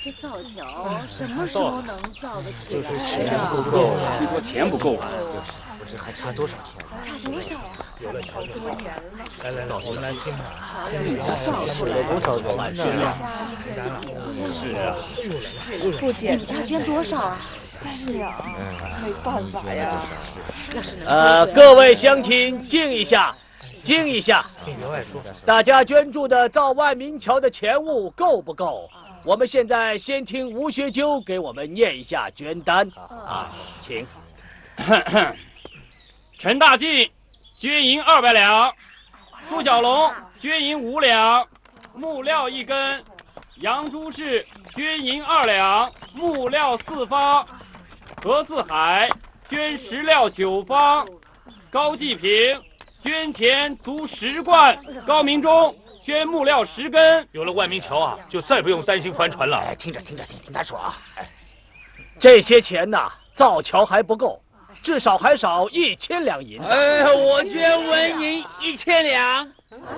这造桥什么时候能造得起来？ 就是钱不够啊！ 据说钱不够啊， 就是不知还差多少钱？ 差多少啊？ 有了桥就好。来，我们来听听。 造出来多少人呢？ 是啊， 不姐，你们家捐多少啊 ？3两，没办法呀。 各位乡亲，静一下，静一下。大家捐助的造万民桥的钱物够不够？我们现在先听吴学究给我们念一下捐单啊，请。 陈大进捐银200两，苏小龙捐银5两，木料1根，杨朱氏捐银2两，木料4方，何四海捐石料9方，高继平捐钱足10贯，高明忠捐木料10根。 有了万民桥啊，就再不用担心帆船了。 哎，听他说啊！ 这些钱呐，造桥还不够，至少还少1000两银子。 我捐纹银1000两。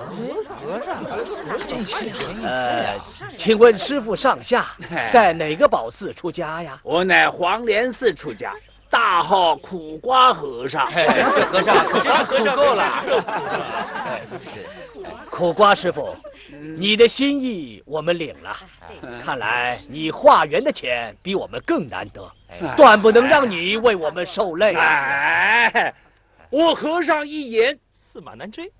请问师傅上下在哪个宝寺出家呀？ 我乃黄莲寺出家，大号苦瓜和尚。 这和尚可真是苦够了。 苦瓜师傅，你的心意我们领了。看来你化缘的钱比我们更难得，断不能让你为我们受累。 哎，我和尚一言， 驷马难追。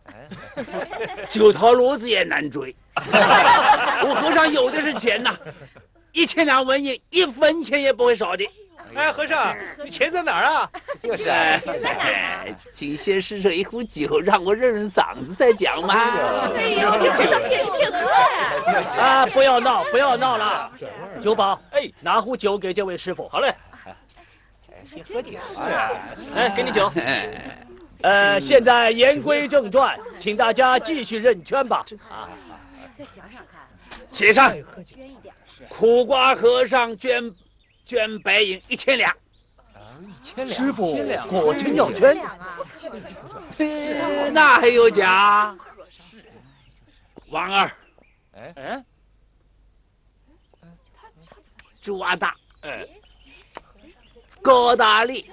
9头骡子也难追。我和尚有的是钱呐，1000两纹银，1分钱也不会少的。 哎，和尚，你钱在哪儿啊？ 就是， 请先施这一壶酒，让我润润嗓子再讲嘛。 哎呦，这和尚骗吃骗喝呀！ 啊，不要闹，不要闹了。酒保，哎，拿壶酒给这位师傅。好嘞。 先喝酒。 哎，给你酒。现在言归正传，请大家继续认捐吧。啊， 再想想看， 写上， 捐一点。 苦瓜和尚捐白银1000两。 1000两。 师傅果真要捐？ 那还有假？王二，朱阿大，高大力，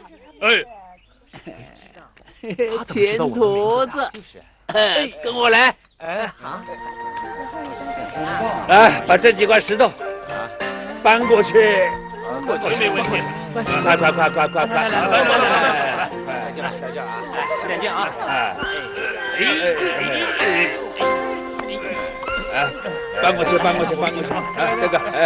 钱坨子，跟我来。 好。 来，把这几块石头搬过去。 过去没问题。 快！来， 就来这儿啊！ 使点劲啊！ 搬过去，这个，